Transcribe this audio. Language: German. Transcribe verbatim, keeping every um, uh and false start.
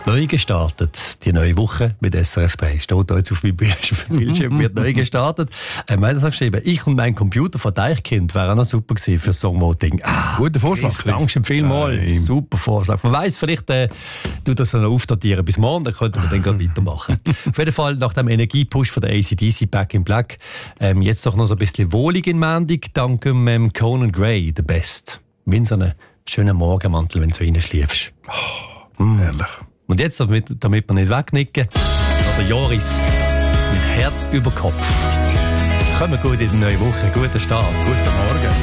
Neu gestartet, die neue Woche mit S R F drei. Steht da jetzt auf meinem Bildschirm, wird neu gestartet. Ähm, er hat geschrieben, ich und mein Computer von Deichkind wäre auch noch super gewesen für Songvoting. Ah, guter Vorschlag. Danke vielmals. Super Vorschlag. Man weiss, vielleicht äh, du das noch aufdatieren bis morgen, dann könnten wir dann gerade weitermachen. Auf jeden Fall nach dem Energiepush von der A C D C Back in Black, ähm, jetzt doch noch so ein bisschen wohlig in Mendig, dank dem ähm, Conan Gray, the best. Wie so einen schönen Morgenmantel, wenn du so reinschläfst. Oh, mm. Herrlich. Und jetzt, damit, damit wir nicht wegnicken, oder Joris mit Herz über Kopf. Kommen gut in die neue Woche. Guten Start. Guten Morgen.